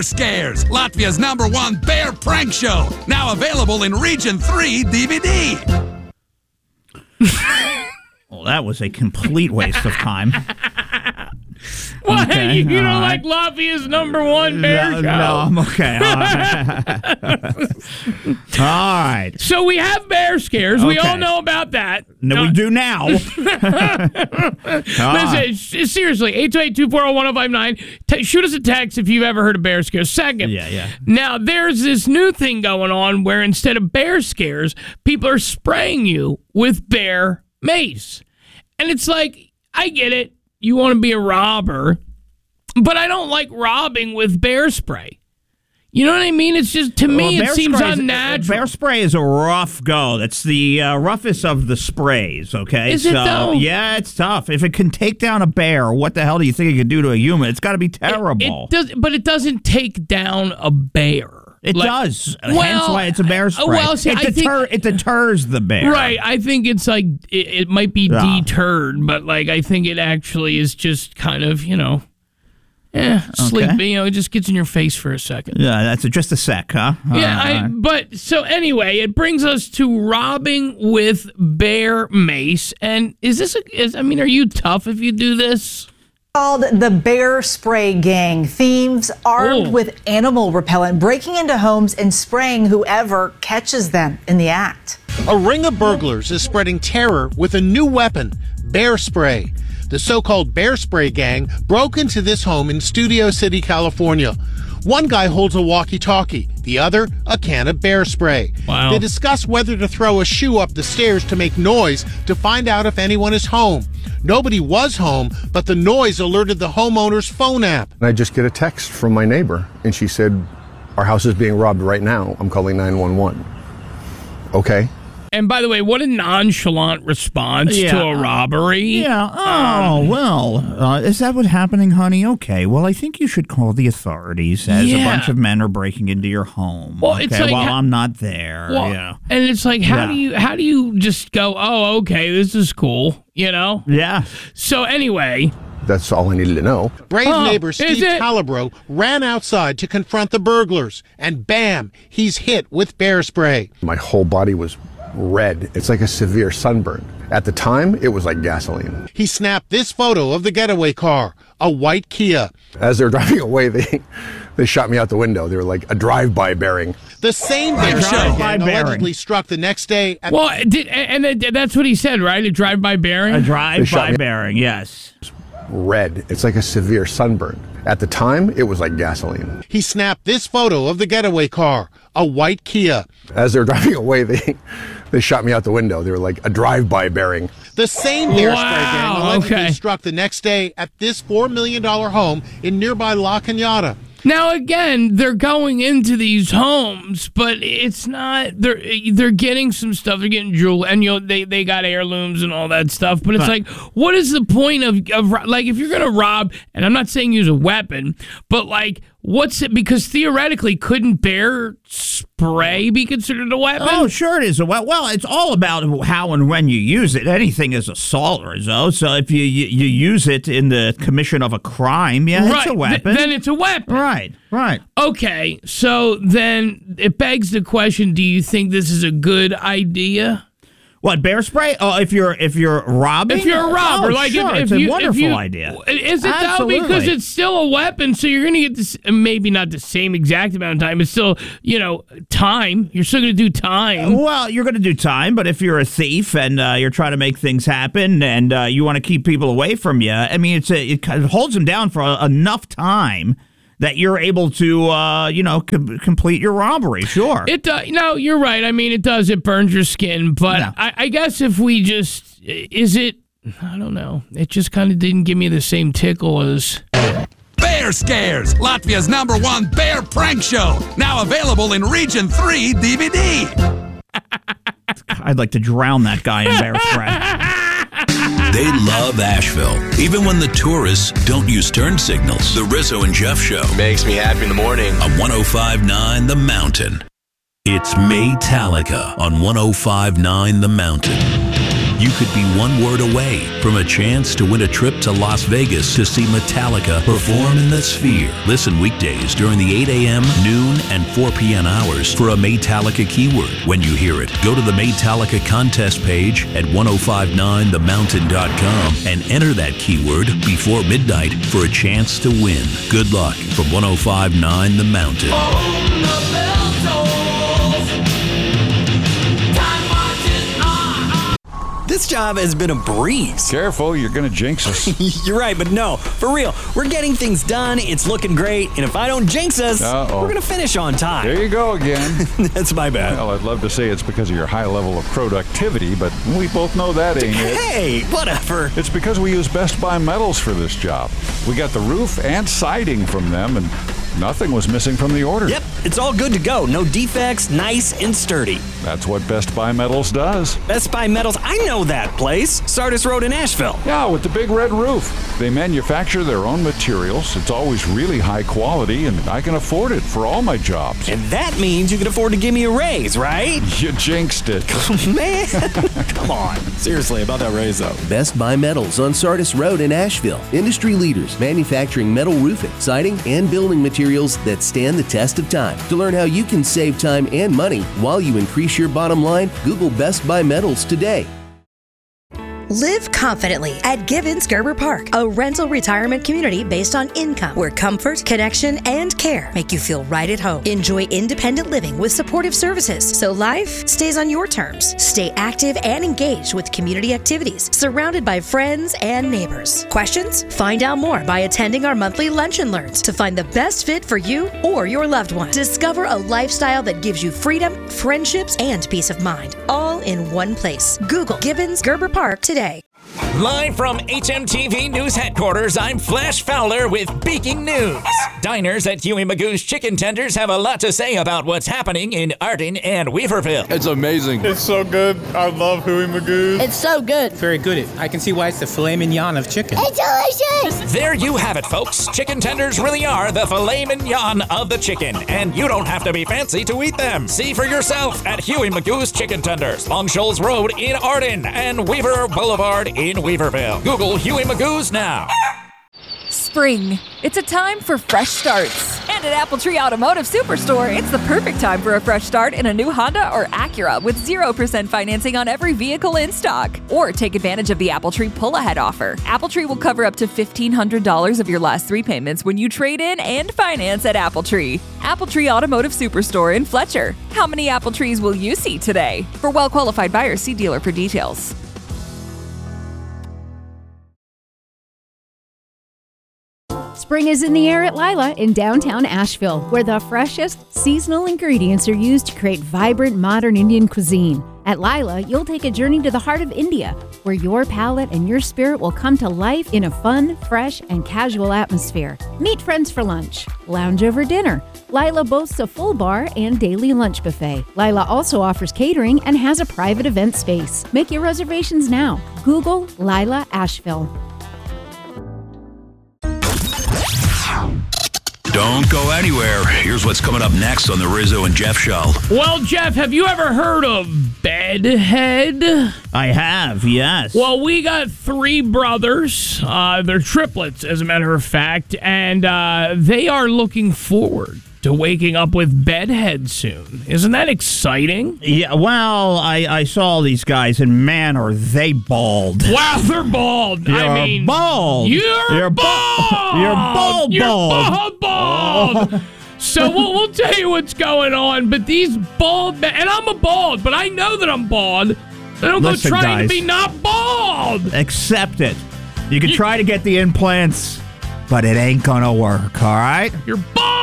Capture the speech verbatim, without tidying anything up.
Bear Scares, Latvia's number one bear prank show. Now available in Region three D V D. Well, that was a complete waste of time. Why? Okay, You don't right. like Latvia's number one bear no, show? No, I'm okay. All right. All right. So we have bear scares. We Okay. all know about that. No, Uh, we do now. Listen, s- seriously, eight two eight, two four zero, one zero five nine. T- shoot us a text if you've ever heard of bear scares. Second, Yeah, yeah. now there's this new thing going on where instead of bear scares, people are spraying you with bear mace. And it's like, I get it. You want to be a robber, but I don't like robbing with bear spray. You know what I mean? It's just, to me, Well, it bear seems spray is- unnatural. Bear spray is a rough go. That's the uh, roughest of the sprays, okay? Is it, so, though? Yeah, it's tough. If it can take down a bear, what the hell do you think it can do to a human? It's got to be terrible. It, it does, but it doesn't take down a bear. It Like- does. Hence Well, why it's a bear spray. well, see, it, I deter, think- it deters the bear. Right. I think it's like, it, it might be Yeah. deterred, but like, I think it actually is just kind of, you know, eh, sleep, you know, it just gets in your face for a second. Yeah, that's a, just a sec, huh? Yeah, All I, right. but so anyway, it brings us to robbing with bear mace. And is this, a, is, I mean, are you tough if you do this? Called the Bear Spray Gang. Thieves armed Oh. with animal repellent breaking into homes and spraying whoever catches them in the act. A ring of burglars is spreading terror with a new weapon, bear spray. The so-called Bear Spray Gang broke into this home in Studio City, California. One guy holds a walkie-talkie, the other a can of bear spray. Wow. They discuss whether to throw a shoe up the stairs to make noise to find out if anyone is home. Nobody was home, but the noise alerted the homeowner's phone app. And I just get a text from my neighbor, and she said, our house is being robbed right now. I'm calling nine one one. Okay. And by the way, what a nonchalant response Yeah. to a robbery. Yeah. Oh, well, uh, is that what's happening, honey? Okay. Well, I think you should call the authorities as Yeah. a bunch of men are breaking into your home. Well, okay, it's like while ha- I'm not there. Well, yeah. And it's like, how Yeah. do you how do you just go, oh, okay, this is cool, you know? Yeah. So anyway, That's all I needed to know. Brave Oh, neighbor is Steve it? Calabro ran outside to confront the burglars, and bam, he's hit with bear spray. My whole body was red. It's like a severe sunburn. At the time, it was like gasoline. He snapped this photo of the getaway car, a white Kia. As they were driving away, they they shot me out the window. They were like a drive-by bearing. The same bear Right. spray Drive-by gang bearing. allegedly struck the next day at well, did, and, and that's what he said, right? A drive-by bearing? A They shot drive-by me- bearing, yes. Red. It's like a severe sunburn. At the time, it was like gasoline. He snapped this photo of the getaway car, a white Kia. As they were driving away, they they shot me out the window. They were like a drive-by bearing. The same bear spray Wow, gang allegedly okay. struck the next day at this four million dollars home in nearby La Cañada. Now again, they're going into these homes, but it's not. They're they're getting some stuff. They're getting jewelry, and you know they, they got heirlooms and all that stuff. But it's Right. like, what is the point of of ro- like if you're gonna rob? And I'm not saying use a weapon, but like, what's it? Because theoretically, couldn't bear spray be considered a weapon? Oh, sure it is. Well, well, it's all about how and when you use it. Anything is assault, Rizzo. So if you, you you use it in the commission of a crime, yeah, right. it's a Th- weapon. then it's a weapon. right, right. Okay, so then it begs the question: do you think this is a good idea? What, bear spray? Oh, if you're if you're robbing, If you're a robber, oh, like sure, if, if it's you, a if wonderful you, idea. Is it though? Absolutely. Because it's still a weapon, so you're going to get this. Maybe not the same exact amount of time. It's still, you know, time. You're still going to do time. Well, you're going to do time, but if you're a thief and uh, you're trying to make things happen and uh, you want to keep people away from you, I mean, it's a, it kind of holds them down for a, enough time that you're able to, uh, you know, com- complete your robbery. Sure. It does. No, you're right. I mean, it does. It burns your skin. But Yeah. I, I guess if we just, is it? I don't know. It just kind of didn't give me the same tickle as. Bear Scares, Latvia's number one bear prank show. Now available in Region three D V D. I'd like to drown that guy in bear spray. They love Asheville, even when the tourists don't use turn signals. The Rizzo and Jeff Show Makes me happy in the morning. on one oh five point nine The Mountain. It's Maytalica on one oh five point nine The Mountain. You could be one word away from a chance to win a trip to Las Vegas to see Metallica perform in the Sphere. Listen weekdays during the eight a.m., noon, and four p.m. hours for a Metallica keyword. When you hear it, go to the Metallica contest page at ten fifty-nine the mountain dot com and enter that keyword before midnight for a chance to win. Good luck from ten fifty-nine The Mountain. This job has been a breeze. Careful, you're going to jinx us. You're right, but no, for real. We're getting things done, it's looking great, and if I don't jinx us, Uh-oh. we're going to finish on time. There you go again. That's my bad. Well, I'd love to say it's because of your high level of productivity, but we both know that ain't it. Hey, whatever. It's because we use Best Buy Metals for this job. We got the roof and siding from them, and nothing was missing from the order. Yep, it's all good to go. No defects, nice and sturdy. That's what Best Buy Metals does. Best Buy Metals, I know that place. Sardis Road in Asheville. Yeah, with the big red roof. They manufacture their own materials. It's always really high quality, and I can afford it for all my jobs. And that means you can afford to give me a raise, right? You jinxed it. Man, come on. Seriously, about that raise, though. Best Buy Metals on Sardis Road in Asheville. Industry leaders manufacturing metal roofing, siding, and building materials that stand the test of time. To learn how you can save time and money while you increase your bottom line, Google Best Buy Metals today. Live confidently at Gibbons Gerber Park, a rental retirement community based on income, where comfort, connection, and care make you feel right at home. Enjoy independent living with supportive services, so life stays on your terms. Stay active and engaged with community activities, surrounded by friends and neighbors. Questions? Find out more by attending our monthly Lunch and Learns to find the best fit for you or your loved one. Discover a lifestyle that gives you freedom, friendships, and peace of mind, all in one place. Google Gibbons Gerber Park today. Live from H M T V News Headquarters, I'm Flash Fowler with Breaking News. Diners at Huey Magoo's Chicken Tenders have a lot to say about what's happening in Arden and Weaverville. It's amazing. It's so good. I love Huey Magoo's. It's so good. Very good. I can see why it's the filet mignon of chicken. It's delicious. There you have it, folks. Chicken tenders really are the filet mignon of the chicken, and you don't have to be fancy to eat them. See for yourself at Huey Magoo's Chicken Tenders, Long Shoals Road in Arden and Weaver Boulevard in Weaverville. Google Huey Magoo's now. Spring. It's a time for fresh starts. And at Apple Tree Automotive Superstore, it's the perfect time for a fresh start in a new Honda or Acura with zero percent financing on every vehicle in stock. Or take advantage of the Apple Tree pull-ahead offer. Apple Tree will cover up to fifteen hundred dollars of your last three payments when you trade in and finance at Apple Tree. Apple Tree Automotive Superstore in Fletcher. How many Apple Trees will you see today? For well-qualified buyers, see dealer for details. Spring is in the air at Lila in downtown Asheville, where the freshest seasonal ingredients are used to create vibrant modern Indian cuisine. At Lila, you'll take a journey to the heart of India, where your palate and your spirit will come to life in a fun, fresh, and casual atmosphere. Meet friends for lunch, lounge over dinner. Lila boasts a full bar and daily lunch buffet. Lila also offers catering and has a private event space. Make your reservations now. Google Lila Asheville. Don't go anywhere. Here's what's coming up next on the Rizzo and Jeff Show. Well, Jeff, have you ever heard of Bedhead? I have, yes. Well, we got three brothers. Uh, they're triplets, as a matter of fact, and uh, they are looking forward to waking up with bedhead soon. Isn't that exciting? Yeah, well, I, I saw these guys, and man, are they bald. Wow, they're bald. You're I mean, bald. You're, You're bald. Ba- you're bald, You're bald. bald, bald. Oh. So we'll, we'll tell you what's going on, but these bald men, and I'm a bald, but I know that I'm bald. I don't Listen, go trying guys, to be not bald. Accept it. You can You- try to get the implants, but it ain't gonna work, all right? You're bald.